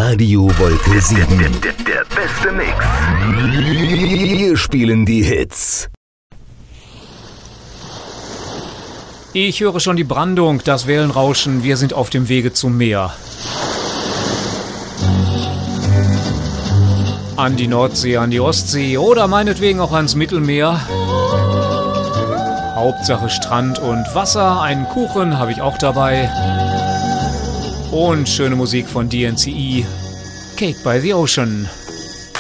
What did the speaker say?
Radio Wolke 7. Der beste Mix. Wir spielen die Hits. Ich höre schon die Brandung, das Wellenrauschen, wir sind auf dem Wege zum Meer. An die Nordsee, an die Ostsee oder meinetwegen auch ans Mittelmeer. Hauptsache Strand und Wasser, einen Kuchen habe ich auch dabei. Und schöne Musik von DNCE, Cake by the Ocean.